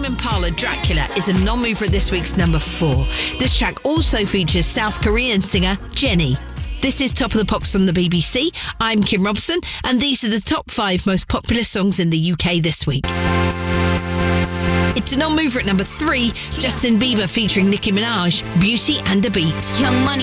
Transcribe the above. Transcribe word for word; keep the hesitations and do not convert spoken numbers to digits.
Impala, Dracula is a non-mover at this week's number four. This track also features South Korean singer Jennie. This is Top of the Pops from the B B C. I'm Kim Robson, and these are the top five most popular songs in the U K this week. It's a non-mover at number three, Justin Bieber featuring Nicki Minaj, Beauty and a Beat. Young Money.